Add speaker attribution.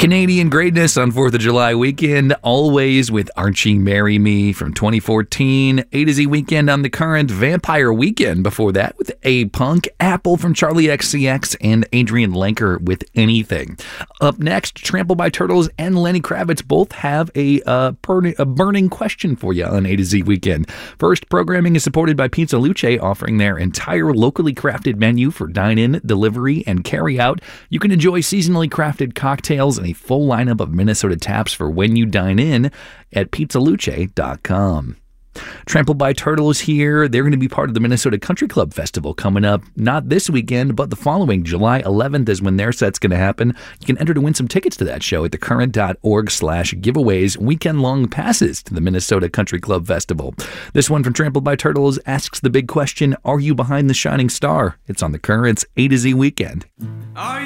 Speaker 1: Canadian greatness on 4th of July weekend, always with Archie Marry Me from 2014, A to Z weekend on The Current, Vampire Weekend before that with A-Punk, Apple from Charlie XCX, and Adrian Lenker with Anything. Up next, Trampled by Turtles and Lenny Kravitz both have a burning question for you on A to Z weekend. First, programming is supported by Pizza Luce, offering their entire locally crafted menu for dine-in, delivery, and carry-out. You can enjoy seasonally crafted cocktails and a full lineup of Minnesota taps for when you dine in at pizzaluce.com. Trampled by Turtles here. They're going to be part of the Minnesota Country Club Festival coming up, not this weekend, but the following. July 11th is when their set's going to happen. You can enter to win some tickets to that show at thecurrent.org/giveaways, weekend-long passes to the Minnesota Country Club Festival. This one from Trampled by Turtles asks the big question, are you behind the shining star? It's on The Current's A to Z weekend.